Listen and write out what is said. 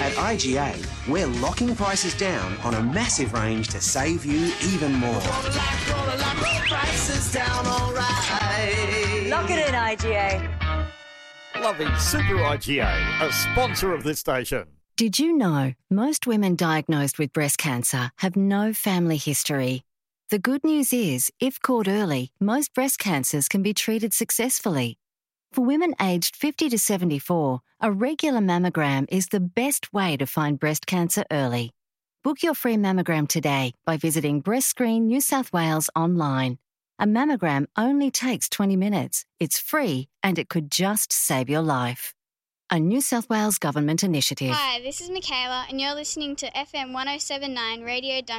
At IGA, we're locking prices down on a massive range to save you even more. Prices down, all right. Lock it in, IGA. Loving Super IGA, a sponsor of this station. Did you know most women diagnosed with breast cancer have no family history? The good news is, if caught early, most breast cancers can be treated successfully. For women aged 50 to 74, a regular mammogram is the best way to find breast cancer early. Book your free mammogram today by visiting Breast Screen New South Wales online. A mammogram only takes 20 minutes. It's free and it could just save your life. A New South Wales Government initiative. Hi, this is Michaela and you're listening to FM 1079 Radio Duncan.